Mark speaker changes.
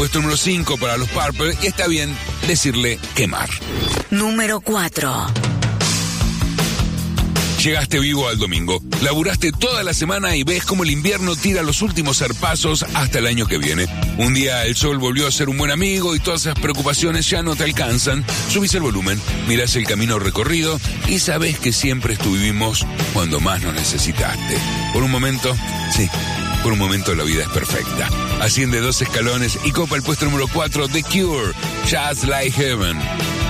Speaker 1: Puesto número 5 para los Purple, y está bien decirle quemar.
Speaker 2: Número 4.
Speaker 1: Llegaste vivo al domingo, laburaste toda la semana y ves como el invierno tira los últimos zarpazos hasta el año que viene. Un día el sol volvió a ser un buen amigo y todas esas preocupaciones ya no te alcanzan. Subís el volumen, mirás el camino recorrido y sabés que siempre estuvimos cuando más nos necesitaste. Por un momento, sí, por un momento la vida es perfecta. Asciende 2 escalones y copa el puesto número 4, The Cure, Just Like Heaven.